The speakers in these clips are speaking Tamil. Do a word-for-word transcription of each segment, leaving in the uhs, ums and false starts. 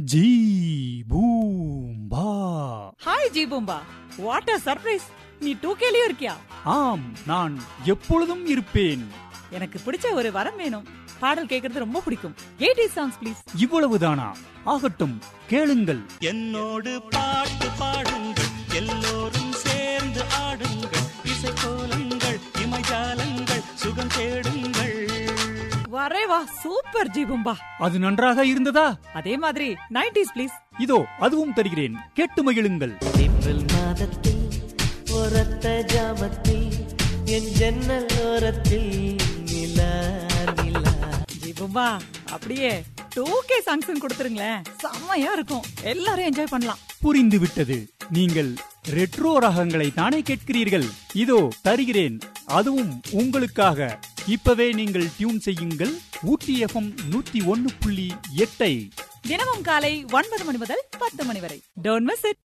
Zee Boomba. Hi Zee Boomba, what a surprise. நீ டூ கேலயும் இருக்கியா? ஆம், நான் எப்பொழுதும் இருப்பேன். எனக்கு பிடிச்ச ஒரு வரம் வேணும். பாடல் கேட்கறது ரொம்ப பிடிக்கும். Eighties songs please. இவ்வளவுதானா? ஆகட்டும், கேளுங்கள். என்னோடு பாட்டு பாடுங்கள், எல்லோரும் சேர்ந்து ஆடுங்கள், இசைக்கோலங்கள் இமைஜாலங்கள் சுகம் தேடுங்கள். வரே வா, சூப்பர் ஜீ பூம்பா. அது நன்றாக இருந்ததா? அதே மாதிரி நைன்டீஸ் ப்ளீஸ். இதோ அதுவும் தருகிறேன், கேட்டு மகிழுங்கள். ஏப்ரல் மாதத்தில் ஒரத்த ஜாமத்தில் என் ஜன்னல் ஓரத்தில் நிலா நிலா. ஜீ பூம்பா, அப்படியே டூ கே சாங்ஸ் கொடுத்துருங்களேன், செம்மையா இருக்கும். எல்லாரும் என்ஜாய் பண்ணலாம். புரிந்து விட்டது. நீங்கள் ரெட்ரோ ரகங்களை தானே கேட்கிறீர்கள்? இதோ தருகிறேன், அதுவும் உங்களுக்காக. இப்பவே நீங்கள் டியூன் செய்யுங்கள் ஊட்டி எஃப்எம் நூத்தி ஒன்னு புள்ளி எட்டை. தினமும் காலை ஒன்பது மணி முதல் பத்து மணி வரை. Don't miss it.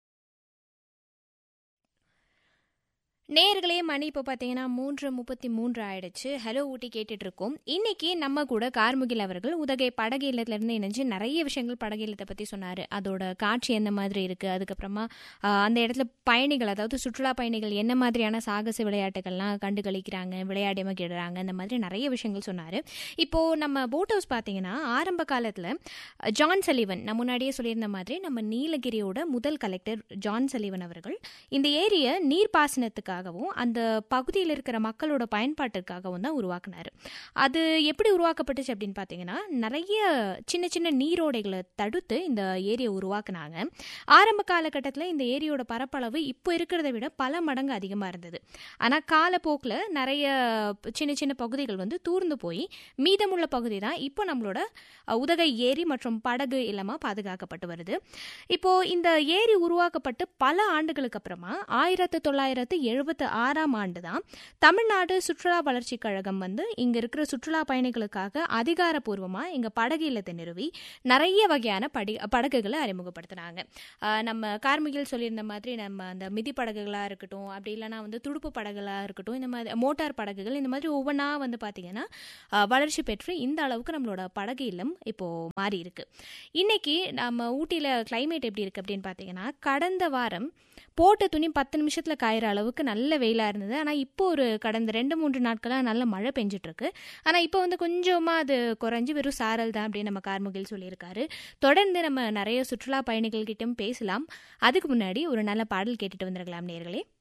நேர்களே, மணி இப்போ பார்த்தீங்கன்னா மூன்று முப்பத்தி மூன்று ஆயிடுச்சு. ஹலோ ஊட்டி கேட்டுட்டு இருக்கோம். இன்னைக்கு நம்ம கூட கார்முகில் அவர்கள் உதகை படகு இல்லத்திலிருந்து இணைஞ்சு நிறைய விஷயங்கள் படகு இல்லத்தை பற்றி சொன்னார். அதோட காட்சி எந்த மாதிரி இருக்குது, அதுக்கப்புறமா அந்த இடத்துல பயணிகள், அதாவது சுற்றுலா பயணிகள் என்ன மாதிரியான சாகச விளையாட்டுகள்லாம் கண்டு கழிக்கிறாங்க, விளையாடி மகிழ்றாங்க, இந்த மாதிரி நிறைய விஷயங்கள் சொன்னார். இப்போது நம்ம போட் ஹவுஸ் பார்த்தீங்கன்னா ஆரம்ப காலத்தில் ஜான் சலிவன், நான் முன்னாடியே சொல்லியிருந்த மாதிரி நம்ம நீலகிரியோட முதல் கலெக்டர் ஜான் சலிவன் அவர்கள் இந்த ஏரியை நீர்ப்பாசனத்துக்காக அந்த பகுதியில் இருக்கிற மக்களோட பயன்பாட்டிற்காகவும் தான் உருவாக்குனாரு. அது எப்படி உருவாக்கப்பட்டுச்சு அப்படின்னு பார்த்தீங்கன்னா, நிறைய சின்ன சின்ன நீரோடைகளை தடுத்து இந்த ஏரியை உருவாக்குனாங்க. ஆரம்ப காலகட்டத்தில் இந்த ஏரியோட பரப்பளவு இப்போ இருக்கிறத விட பல மடங்கு அதிகமாக இருந்தது. ஆனால் காலப்போக்கில் நிறைய சின்ன சின்ன பகுதிகள் வந்து தூர்ந்து போய் மீதமுள்ள பகுதி தான் இப்போ நம்மளோட உதகை ஏரி மற்றும் படகு இல்லமாக பாதுகாக்கப்பட்டு வருது. இப்போ இந்த ஏரி உருவாக்கப்பட்டு பல ஆண்டுகளுக்கு அப்புறமா ஆயிரத்தி தொள்ளாயிரத்து எழுபத்தி ஆறாம் ஆண்டு தான் தமிழ்நாடு சுற்றுலா வளர்ச்சி கழகம் வந்து இங்க இருக்கிற சுற்றுலா பயணிகளுக்காக அதிகாரப்பூர்வமா இங்க படகு இல்லத்தை நிறுவி நிறைய வகையான படி படகுகளை அறிமுகப்படுத்தினாங்க. நம்ம கார்முகில் சொல்லியிருந்த மாதிரி நம்ம அந்த மிதி படகுகளா இருக்கட்டும், அப்படி இல்லைன்னா வந்து துடுப்பு படகுகளா இருக்கட்டும், இந்த மாதிரி மோட்டார் படகுகள், இந்த மாதிரி ஒவ்வொன்றா வந்து பார்த்தீங்கன்னா வளர்ச்சி பெற்று இந்த அளவுக்கு நம்மளோட படகு இல்லம் இப்போ மாறி இருக்கு. இன்னைக்கு நம்ம ஊட்டியில கிளைமேட் எப்படி இருக்கு அப்படின்னு பார்த்தீங்கன்னா, கடந்த வாரம் போட்ட துணி பத்து நிமிஷத்துல காயிற அளவுக்கு நல்ல வெயிலா இருந்தது. ஆனால் இப்போ ஒரு கடந்த ரெண்டு மூன்று நாட்களாக நல்ல மழை பெஞ்சிட்டு இருக்கு. ஆனால் இப்போ வந்து கொஞ்சமா அது குறைஞ்சி வெறும் சாரல் தான் அப்படின்னு நம்ம கார்முகில் சொல்லியிருக்காரு. தொடர்ந்து நம்ம நிறைய சுற்றுலா பயணிகள் கிட்டும் பேசலாம். அதுக்கு முன்னாடி ஒரு நல்ல பாடல் கேட்டுட்டு வந்துடலாம் நேர்களே.